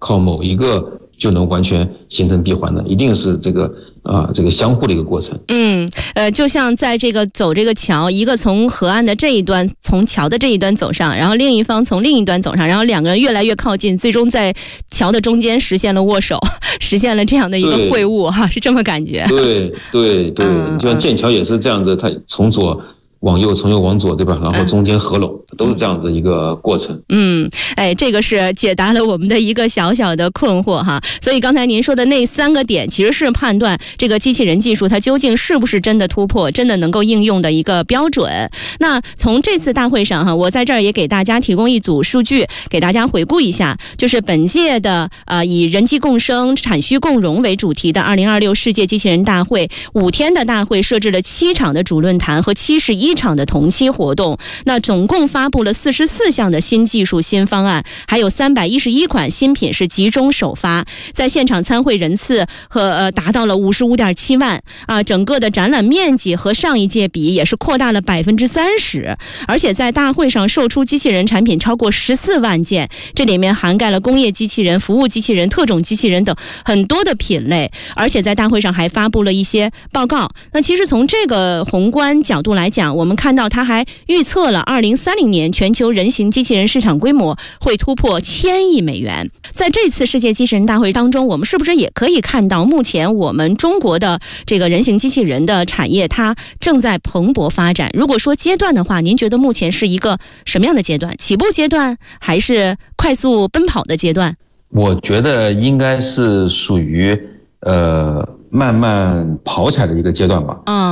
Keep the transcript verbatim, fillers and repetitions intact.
靠某一个就能完全形成闭环的，一定是这个啊、呃、这个相互的一个过程。 嗯，呃，就像在这个走这个桥，一个从河岸的这一端，从桥的这一端走上，然后另一方从另一端走上，然后两个人越来越靠近，最终在桥的中间实现了握手，实现了这样的一个会晤哈，是这么感觉。 对对对，嗯、就像剑桥也是这样子，它从左往右，从右往左，对吧？然后中间合拢，嗯、都是这样子一个过程。 嗯，哎，这个是解答了我们的一个小小的困惑哈。所以刚才您说的那三个点，其实是判断这个机器人技术它究竟是不是真的突破，真的能够应用的一个标准。那从这次大会上哈，我在这儿也给大家提供一组数据，给大家回顾一下，就是本届的呃以人机共生、产虚共融为主题的二零二六世界机器人大会，五天的大会设置了七场的主论坛和七十一场的同期活动，那总共发布了四十四项的新技术新方案，还有三百一十一款新品是集中首发，在现场参会人次和呃达到了五十五点七万啊，整个的展览面积和上一届比也是扩大了百分之三十，而且在大会上售出机器人产品超过十四万件，这里面涵盖了工业机器人、服务机器人、特种机器人等很多的品类，而且在大会上还发布了一些报告。那其实从这个宏观角度来讲，我们看到它还预测了二零三零年全球人形机器人市场规模会突破千亿美元。在这次世界机器人大会当中，我们是不是也可以看到目前我们中国的这个人形机器人的产业它正在蓬勃发展？如果说阶段的话，您觉得目前是一个什么样的阶段？起步阶段还是快速奔跑的阶段？ 我觉得应该是属于呃慢慢跑起来的一个阶段吧。 嗯。